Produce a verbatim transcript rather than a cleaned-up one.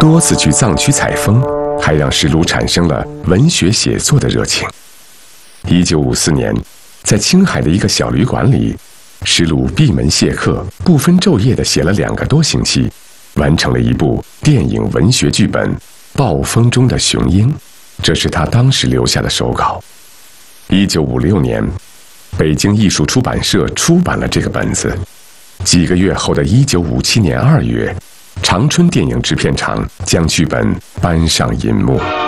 多次去藏区采风，还让石鲁产生了文学写作的热情。一九五四年，在青海的一个小旅馆里，石鲁闭门谢客，不分昼夜地写了两个多星期，完成了一部电影文学剧本《暴风中的雄鹰》，这是他当时留下的手稿。一九五六年，北京艺术出版社出版了这个本子。几个月后的一九五七年二月，长春电影制片厂将剧本搬上银幕。